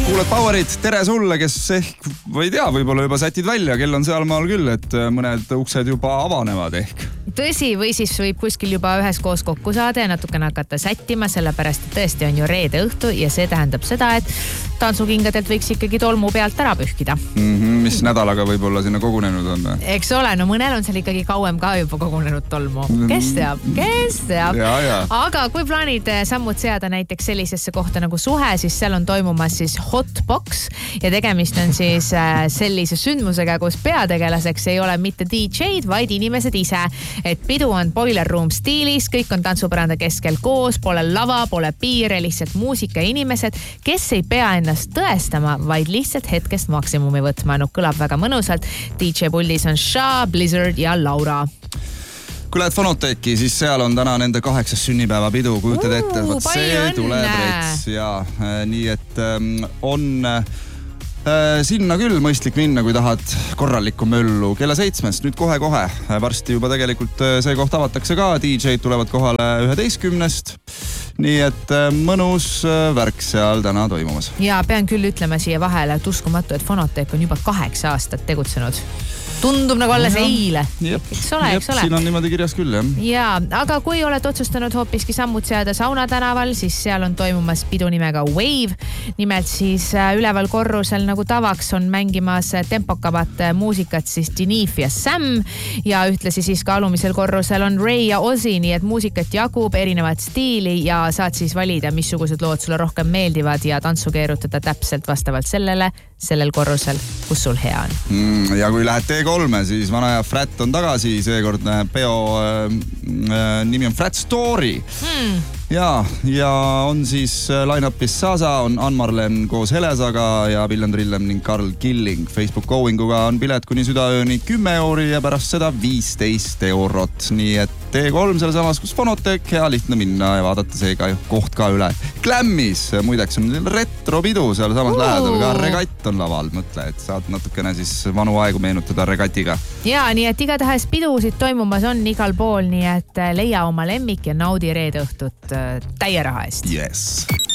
Kuuled Powerit, tere sulle, kes ehk, või tea, võib-olla juba sätid välja, kell on sealmaal küll, et mõned uksed juba avanevad ehk. Tõsi, või siis võib kuskil juba üheskoos kokku saada ja natukene hakata sättima, sellepärast et tõesti on ju reede õhtu ja see tähendab seda, et tantsukingadelt võiks ikkagi tolmu pealt ära pühkida. Mis nädalaga võib-olla sinna kogunenud on? Eks ole, no mõnel on seal ikkagi kauem ka juba kogunenud tolmu. Kes teab? Ja. Aga kui plaanid sammud seada näiteks sellisesse kohta nagu suhe, siis seal on toimumas siis Hotbox ja tegemist on siis sellise sündmusega, kus peategelaseks ei ole mitte DJ-d, vaid inimesed ise. Et pidu on boiler room stiilis, kõik on tantsupäranda keskel koos, pole lava, pole piire, lihtsalt muusika ja inimesed, kes ei pea ennast tõestama, vaid lihtsalt hetkest maksimumi võtma. No kõlab väga mõnusalt. DJ puldis on Sha, Blizzard ja Laura. Kui lähed Fonoteki, siis seal on täna nende 8. sünnipäeva pidu, kujutad ette, võt see tuleb rets ja nii, et on sinna küll mõistlik minna, kui tahad korralikku möllu. Kella 7, nüüd kohe-kohe. Varsti juba tegelikult see koht avatakse ka, DJ-d tulevad kohale 11. Nii et mõnus värk seal täna toimumas. Ja pean küll ütlema siia vahele, et uskumatu, et Fonotek on juba 8 aastat tegutsenud. Tundub nagu alles eile. Eks ole. Siin on niimoodi kirjas küll, jah. Ja, aga kui oled otsustanud hoopiski sammud seada Sauna tänaval, siis seal on toimumas pidu nimega Wave. Nimelt siis üleval korrusel nagu tavaks on mängimas tempokavat muusikat siis Denif ja Sam ja ühtlasi siis ka alumisel korrusel on Ray ja Ozzy, nii et muusikat jagub erinevat stiili ja saad siis valida, missugused lood sulle rohkem meeldivad ja tantsu keerutada täpselt vastavalt sellel korrusel, kus sul hea on. Ja kui lähed T3, siis vanaja Frat on tagasi, seekordne peo nimi on Frat Story. Ja on siis line-upis Sasa, on Anmarlen koos Helesaga ja Viljan Trillem ning Karl Killing. Facebook Goinguga on pilet kuni südaööni 10 € ja pärast seda 15 €. Nii et T3 seal samas, kus Fonotek, hea lihtne minna ja vaadata seega koht ka üle. Glammis, muideks on retropidu seal samas lähedal, ka regatt on laval, mõtle, et saad natukene siis vanu aegu meenutada regatiga. Ja, nii et igatahes pidusid toimumas on igal pool, nii et leia oma lemmik ja naudi reede õhtut täie raha eest. Yes.